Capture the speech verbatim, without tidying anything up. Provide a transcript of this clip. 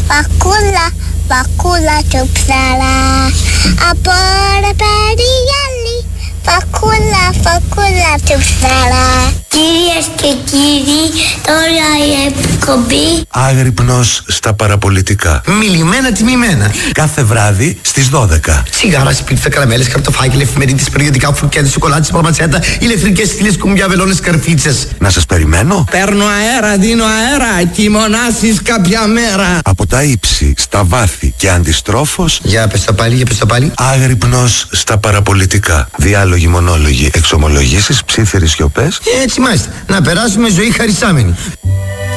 Φακούλα, φακούλα του ψαρά. Από ρε περιγέλη. Φακούλα, φακούλα του ψαρά. Κυρίες και κύριοι, τώρα η εκπομπή Άγρυπνος στα παραπολιτικά. Μιλημένα τιμημένα. Κάθε βράδυ στις δώδεκα. Σιγάρα, σπίτσα, καραμέλες, καρτοφάγγελ, εφημερίδες, περιοδικά, φουρκέτες, σοκολάτες, παρματσέτα, ηλεκτρικές στήλες, κουμπιά, βελόνες, καρφίτσες. Να σας περιμένω. Παίρνω αέρα, δίνω αέρα κι μονάσεις κάποια μέρα. Από τα ύψη, στα βάθη και αντιστρόφως. Για πες το πάλι, για πες το πάλι. Άγρυπνος στα παραπολιτικά. Διάλογοι, μονόλογοι, εξομολογήσεις, ψίθυρες σιωπές. Έτσι μάλιστα. Να περάσουμε ζωή χαρισάμενη.